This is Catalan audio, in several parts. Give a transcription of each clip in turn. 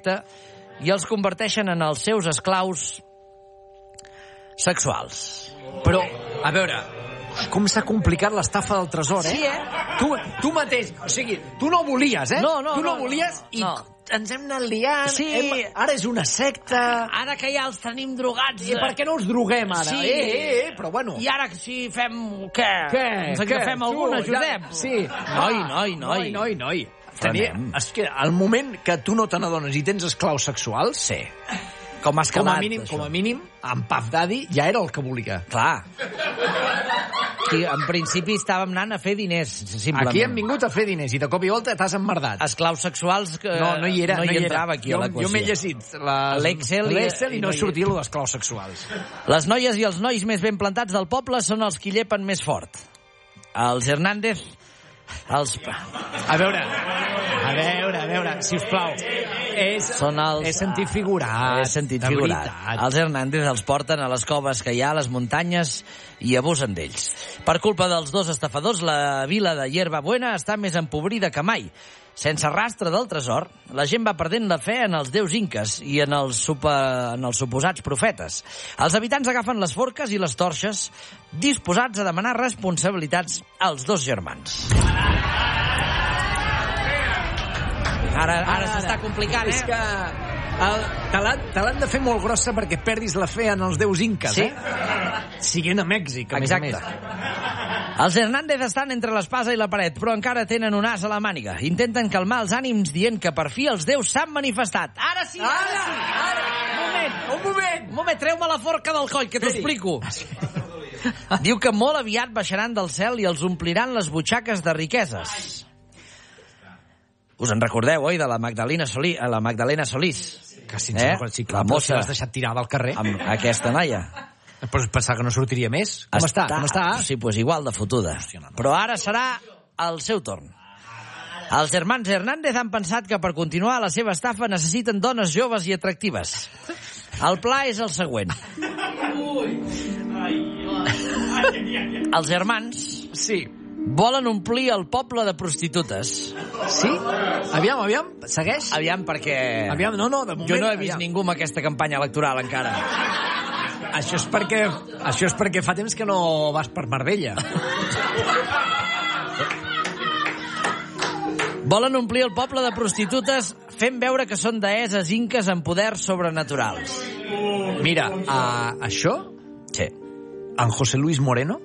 secta i els converteixen en els seus esclaus sexuals. Però, a veure, com s'ha complicat l'estafa del tresor, Sí, Tu mateix, o sigui, tu no volies, No, tu no volies i ens hem anat liant. Sí. Ara és una secta. Ara que ja els tenim drogats... I per què no els droguem, ara? Sí. Però bueno... I ara si fem... Què? Ens Què? agafem algun, ajudem? Sí. Noi. És que al moment que tu no te n'adones i tens esclaus sexuals... Sí. Com has quedat, com a mínim, en Puff Daddy ja era el que volia. Clar. Aquí, en principi, estàvem anant a fer diners, simplement. Aquí hem vingut a fer diners i de cop i volta t'has emmerdat. Esclaus sexuals que no hi era. No hi entrava aquí a l'equació. Jo m'he llegit l'Excel i no sortia lo d'esclaus sexuals. Les noies i els nois més ben plantats del poble són els qui llepen més fort. Els Hernández... A veure, sisplau. He sentit figurar. Els Hernández els porten a les coves que hi ha a les muntanyes i abusen d'ells. Per culpa dels dos estafadors, la vila de Hierba Buena està més empobrida que mai. Sense rastre del tresor, la gent va perdent la fe en els déus inques i en els suposats profetes. Els habitants agafen les forques i les torxes, disposats a demanar responsabilitats als dos germans. Ara s'està complicant, És que te l'han de fer molt grossa perquè perdis la fe en els déus inques, sí. Siguent a Mèxic, a Exacte. més a més. Els Hernández estan entre l'espasa i la paret, però encara tenen un as a la màniga. Intenten calmar els ànims dient que per fi els déus s'han manifestat. Ara sí! Un moment, treu-me la forca del coll, que t'ho explico. Diu que molt aviat baixaran del cel i els ompliran les butxaques de riqueses. Us en recordeu, oi, de la Magdalena Solís? Que si la mossa l'has deixat tirada al carrer. Amb aquesta noia. Però pensava que no sortiria més. Com està? Sí, pues igual de fotuda. Però ara serà el seu torn. Els germans Hernández han pensat que per continuar la seva estafa necessiten dones joves i atractives. El pla és el següent. Els germans volen omplir el poble de prostitutes. Sí? Aviam, segueix? Aviam, perquè... de moment... Jo no he vist ningú amb aquesta campanya electoral encara. Això és perquè fa temps que no vas per Marbella. Volen omplir el poble de prostitutes fent veure que són deesses inques amb poders sobrenaturals. Mira, això... Sí. En José Luis Moreno...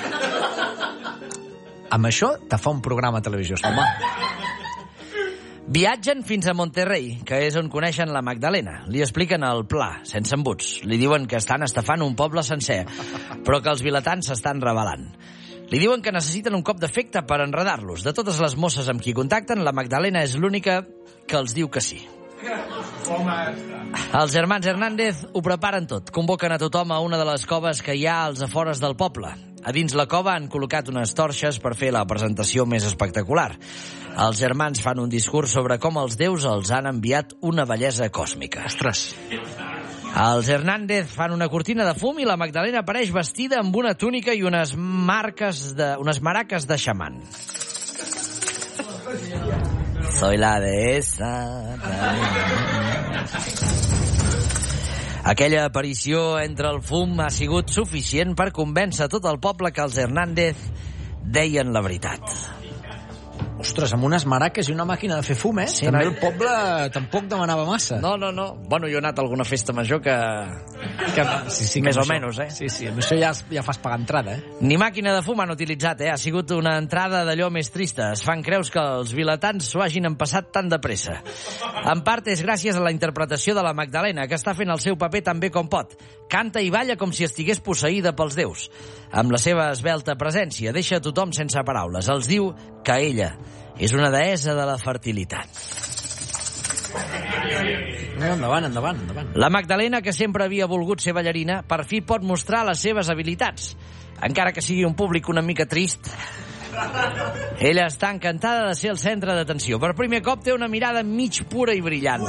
Amb això te fa un programa a televisió. Home. Viatgen fins a Monterrey, que és on coneixen la Magdalena. Li expliquen el pla, sense embuts. Li diuen que estan estafant un poble sencer, però que els vilatans s'estan rebel·lant. Li diuen que necessiten un cop d'efecte per enredar-los. De totes les mosses amb qui contacten, la Magdalena és l'única que els diu que sí. Els germans Hernández ho preparen tot. Convoquen a tothom a una de les coves que hi ha als afores del poble. A dins la cova han col·locat unes torxes per fer la presentació més espectacular. Els germans fan un discurs sobre com els déus els han enviat una bellesa còsmica. Ostres! Els Hernández fan una cortina de fum i la Magdalena apareix vestida amb una túnica i unes maraques de xaman. Soy la dehesa. Aquella aparició entre el fum ha sigut suficient per convèncer tot el poble que els Hernández deien la veritat. Ostres, amb unes maraques i una màquina de fer fum, Sí, també el poble tampoc demanava massa. No. Bueno, jo he anat a alguna festa major que sí, més o menys, Sí, amb això ja fas pagar entrada, Ni màquina de fum han utilitzat, Ha sigut una entrada d'allò més trista. Es fan creus que els vilatans s'ho hagin empassat tan de pressa. En part és gràcies a la interpretació de la Magdalena, que està fent el seu paper tan bé com pot. Canta i balla com si estigués posseïda pels déus. Amb la seva esvelta presència deixa tothom sense paraules. Els diu que ella és una deessa de la fertilitat. Endavant. La Magdalena, que sempre havia volgut ser ballarina, per fi pot mostrar les seves habilitats, encara que sigui un públic una mica trist. Ella està encantada de ser el centre d'atenció. Per primer cop té una mirada mig pura i brillant.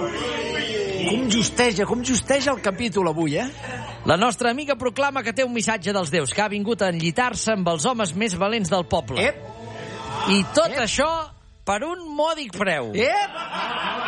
Com justeja el capítol avui, La nostra amiga proclama que té un missatge dels déus, que ha vingut a enllitar-se amb els homes més valents del poble. I tot això per un mòdic preu.